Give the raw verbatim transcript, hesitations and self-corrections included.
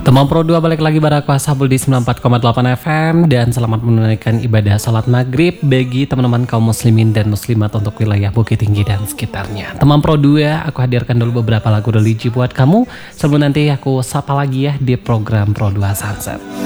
Teman Pro dua balik lagi bareng aku Ashabul di sembilan puluh empat koma delapan F M. Dan selamat menunaikan ibadah salat maghrib bagi teman-teman kaum muslimin dan muslimat untuk wilayah Bukit Tinggi dan sekitarnya. Teman Pro dua, aku hadirkan dulu beberapa lagu religi buat kamu sebelum nanti aku sapa lagi ya di program Pro dua Sunset.